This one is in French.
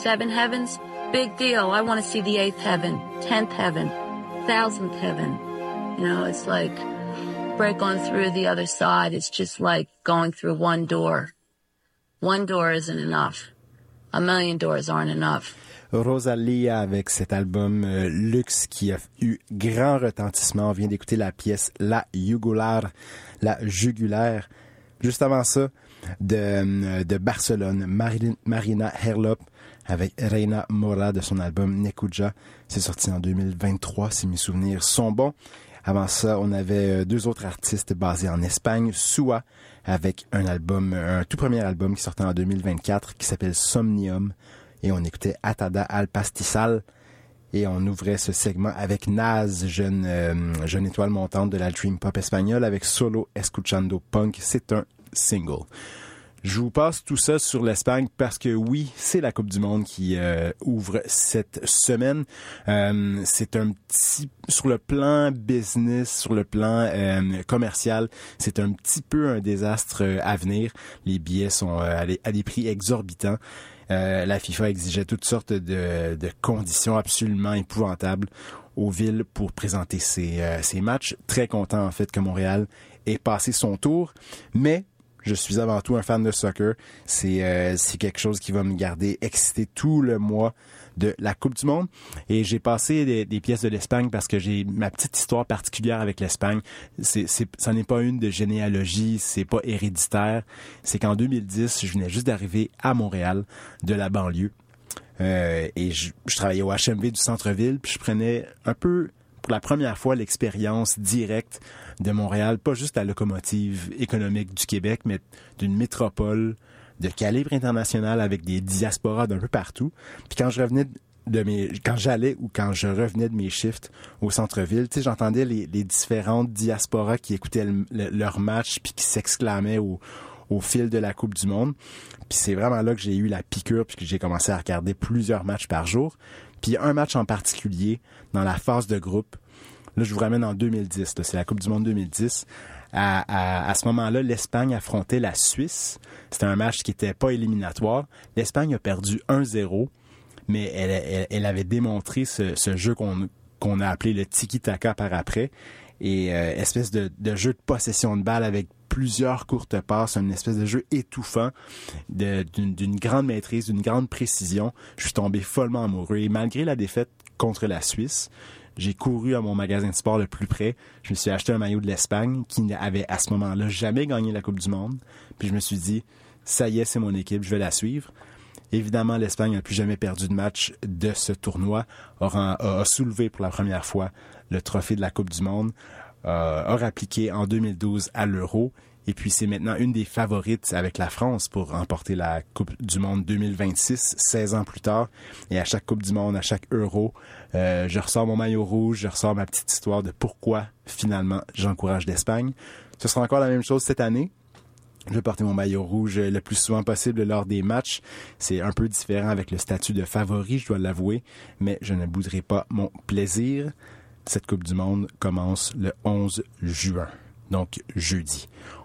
7 heavens, big deal. I want to see the 8th heaven, 10th heaven, 1000th heaven. You know, it's like break on through the other side. It's just like going through one door. One door isn't enough. A million doors aren't enough. Rosalia avec cet album Luxe qui a eu grand retentissement. On vient d'écouter la pièce La Jugulaire, la jugulaire. Juste avant ça, de Barcelone, Marina Herlop avec Reina Mora de son album Nekuja. C'est sorti en 2023, si mes souvenirs sont bons. Avant ça, on avait deux autres artistes basés en Espagne, Sua, avec un tout premier album qui sortait en 2024 qui s'appelle Somnium. Et on écoutait Atada al Pastizal. Et on ouvrait ce segment avec Naz, jeune étoile montante de la Dream Pop espagnole, avec Solo Escuchando Punk. C'est un single. Je vous passe tout ça sur l'Espagne parce que oui, c'est la Coupe du Monde qui ouvre cette semaine. C'est un petit, sur le plan business, sur le plan commercial, c'est un petit peu un désastre à venir. Les billets sont à des prix exorbitants. La FIFA exigeait toutes sortes de conditions absolument épouvantables aux villes pour présenter ces matchs. Très content en fait que Montréal ait passé son tour, mais je suis avant tout un fan de soccer. C'est quelque chose qui va me garder excité tout le mois de la Coupe du Monde. Et j'ai passé des pièces de l'Espagne parce que j'ai ma petite histoire particulière avec l'Espagne. Ça n'est pas une de généalogie, c'est pas héréditaire. C'est qu'en 2010, je venais juste d'arriver à Montréal, de la banlieue. Et je travaillais au HMV du centre-ville, puis je prenais un peu, pour la première fois, l'expérience directe de Montréal, pas juste la locomotive économique du Québec, mais d'une métropole de calibre international avec des diasporas d'un peu partout. Puis quand j'allais ou quand je revenais de mes shifts au centre-ville, tu sais, j'entendais les différentes diasporas qui écoutaient leur match puis qui s'exclamaient au fil de la Coupe du Monde. Puis c'est vraiment là que j'ai eu la piqûre puis que j'ai commencé à regarder plusieurs matchs par jour. Puis un match en particulier, dans la phase de groupe, là, je vous ramène en 2010. Là, c'est la Coupe du Monde 2010. À ce moment-là, l'Espagne affrontait la Suisse. C'était un match qui était pas éliminatoire. L'Espagne a perdu 1-0, mais elle avait démontré ce jeu qu'on a appelé le tiki-taka par après. Et espèce de jeu de possession de balle avec plusieurs courtes passes, une espèce de jeu étouffant, d'une grande maîtrise, d'une grande précision. Je suis tombé follement amoureux. Et malgré la défaite contre la Suisse, j'ai couru à mon magasin de sport le plus près. Je me suis acheté un maillot de l'Espagne qui n'avait à ce moment-là jamais gagné la Coupe du Monde. Puis je me suis dit, ça y est, c'est mon équipe, je vais la suivre. Évidemment, l'Espagne n'a plus jamais perdu de match de ce tournoi, a soulevé pour la première fois le trophée de la Coupe du Monde, a appliqué en 2012 à l'Euro. Et puis, c'est maintenant une des favorites avec la France pour remporter la Coupe du Monde 2026, 16 ans plus tard. Et à chaque Coupe du Monde, à chaque Euro, je ressors mon maillot rouge, je ressors ma petite histoire de pourquoi, finalement, j'encourage l'Espagne. Ce sera encore la même chose cette année. Je vais porter mon maillot rouge le plus souvent possible lors des matchs. C'est un peu différent avec le statut de favori, je dois l'avouer, mais je ne bouderai pas mon plaisir. Cette Coupe du Monde commence le 11 juin, donc jeudi.